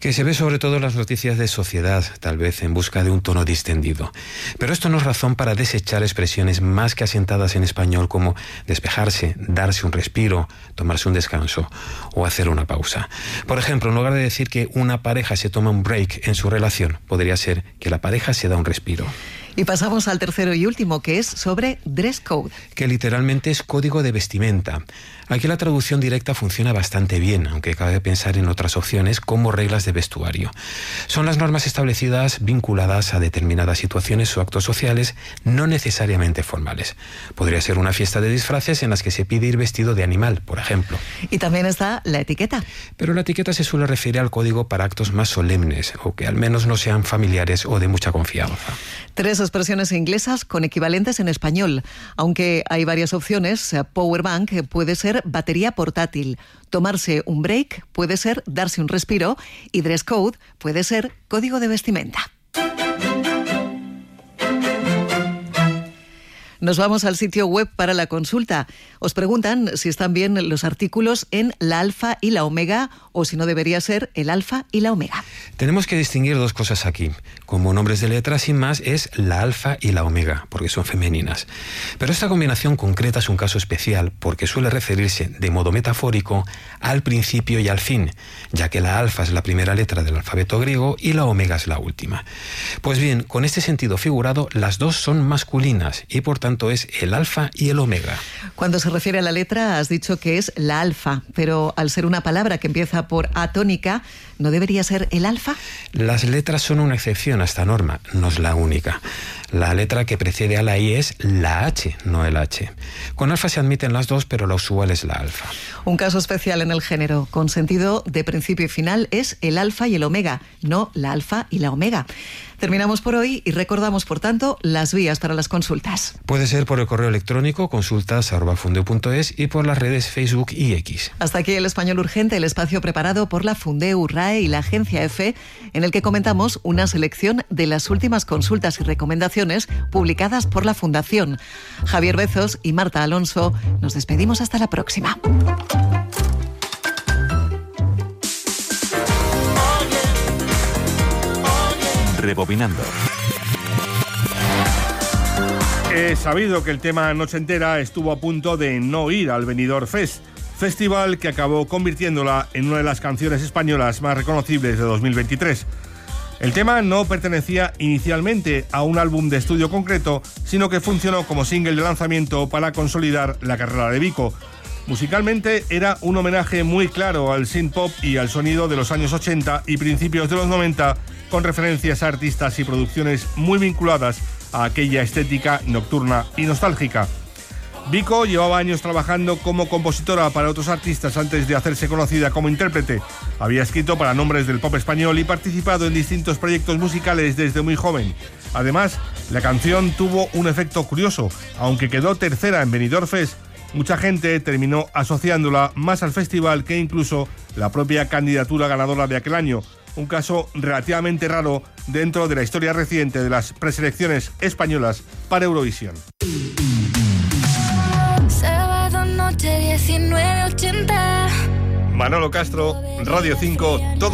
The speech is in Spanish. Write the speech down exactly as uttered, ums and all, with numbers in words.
que se ve sobre todo en las noticias de sociedad, tal vez en busca de un tono distendido. Pero esto no es razón para desechar expresiones más que asentadas en español como despejarse, darse un respiro, tomarse un descanso o hacer una pausa. Por ejemplo, en lugar de decir que una pareja se toma un break en su relación, podría ser que la pareja se da un respiro. Y pasamos al tercero y último, que es sobre dress code. Que literalmente es código de vestimenta. Aquí la traducción directa funciona bastante bien, aunque cabe pensar en otras opciones como reglas de vestuario. Son las normas establecidas vinculadas a determinadas situaciones o actos sociales no necesariamente formales. Podría ser una fiesta de disfraces en las que se pide ir vestido de animal, por ejemplo. Y también está la etiqueta. Pero la etiqueta se suele referir al código para actos más solemnes o que al menos no sean familiares o de mucha confianza. Tres expresiones inglesas con equivalentes en español, aunque hay varias opciones. Power bank puede ser batería portátil, tomarse un break puede ser darse un respiro y dress code puede ser código de vestimenta. Nos vamos al sitio web para la consulta. Os preguntan si están bien los artículos en la alfa y la omega o si no debería ser el alfa y la omega. Tenemos que distinguir dos cosas aquí. Como nombres de letras, sin más, es la alfa y la omega, porque son femeninas. Pero esta combinación concreta es un caso especial porque suele referirse de modo metafórico al principio y al fin, ya que la alfa es la primera letra del alfabeto griego y la omega es la última. Pues bien, con este sentido figurado, las dos son masculinas y por tanto es el alfa y el omega. Cuando se refiere a la letra, has dicho que es la alfa, pero al ser una palabra que empieza por A tónica, ¿no debería ser el alfa? Las letras son una excepción a esta norma, no es la única. La letra que precede a la I es la H, no el H. Con alfa se admiten las dos, pero la usual es la alfa. Un caso especial en el género, con sentido de principio y final, es el alfa y el omega, no la alfa y la omega. Terminamos por hoy y recordamos, por tanto, las vías para las consultas. Puede ser por el correo electrónico consultas arroba fundeu punto es y por las redes Facebook y X. Hasta aquí el Español Urgente, el espacio preparado por la Fundeu, R A E y la Agencia EFE, en el que comentamos una selección de las últimas consultas y recomendaciones publicadas por la Fundación. Javier Bezos y Marta Alonso, nos despedimos hasta la próxima. Rebobinando. He sabido que el tema Noche Entera estuvo a punto de no ir al Benidorm Fest, festival que acabó convirtiéndola en una de las canciones españolas más reconocibles de dos mil veintitrés. El tema no pertenecía inicialmente a un álbum de estudio concreto, sino que funcionó como single de lanzamiento para consolidar la carrera de Vico. Musicalmente era un homenaje muy claro al synth pop y al sonido de los años ochenta y principios de los noventa, con referencias a artistas y producciones muy vinculadas a aquella estética nocturna y nostálgica. Vico llevaba años trabajando como compositora para otros artistas antes de hacerse conocida como intérprete. Había escrito para nombres del pop español y participado en distintos proyectos musicales desde muy joven. Además, la canción tuvo un efecto curioso. Aunque quedó tercera en Benidorm Fest, mucha gente terminó asociándola más al festival que incluso la propia candidatura ganadora de aquel año. Un caso relativamente raro dentro de la historia reciente de las preselecciones españolas para Eurovisión. Sábado noche diecinueve ochenta. Manolo Castro, Radio cinco, todo